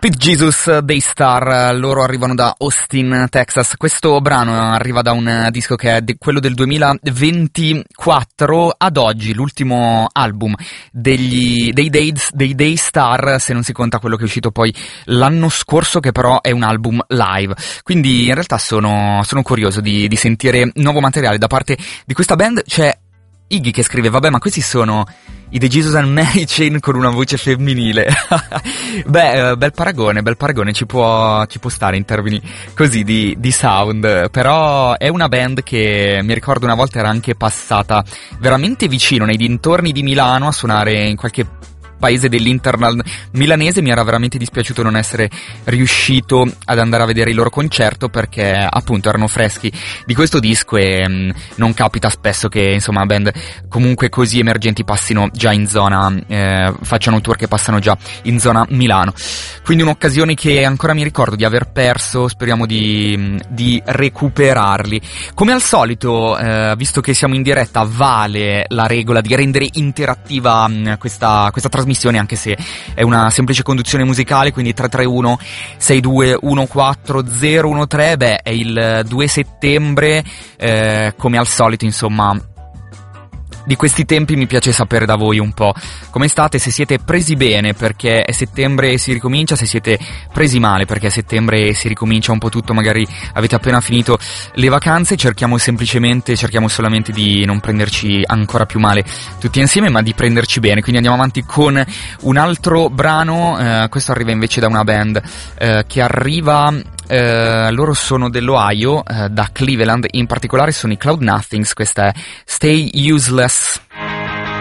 Pete Jesus, Daystar, loro arrivano da Austin, Texas. Questo brano arriva da un disco che è quello del 2024, ad oggi l'ultimo album dei Daystar, se non si conta quello che è uscito poi l'anno scorso, che però è un album live. Quindi in realtà sono curioso di sentire nuovo materiale da parte di questa band. C'è Iggy che scrive: vabbè, ma questi sono i The Jesus and Mary Chain con una voce femminile. Beh, bel paragone, ci può stare in termini così di sound. Però è una band che mi ricordo una volta era anche passata veramente vicino, nei dintorni di Milano, a suonare in qualche paese dell'internal milanese. Mi era veramente dispiaciuto non essere riuscito ad andare a vedere il loro concerto, perché appunto erano freschi di questo disco e non capita spesso che insomma band comunque così emergenti passino già in zona, facciano tour che passano già in zona Milano. Quindi un'occasione che ancora mi ricordo di aver perso, speriamo di recuperarli. Come al solito, visto che siamo in diretta, vale la regola di rendere interattiva questa trasmissione, anche se è una semplice conduzione musicale. Quindi 331 6214013. Beh, è il 2 settembre, come al solito, insomma. Di questi tempi mi piace sapere da voi un po' come state, se siete presi bene perché è settembre e si ricomincia, se siete presi male perché è settembre e si ricomincia un po' tutto, magari avete appena finito le vacanze. Cerchiamo solamente di non prenderci ancora più male tutti insieme, ma di prenderci bene. Quindi andiamo avanti con un altro brano. Questo arriva invece da una band che arriva, loro sono dell'Ohio, da Cleveland in particolare, sono i Cloud Nothings. Questa è Stay Useless.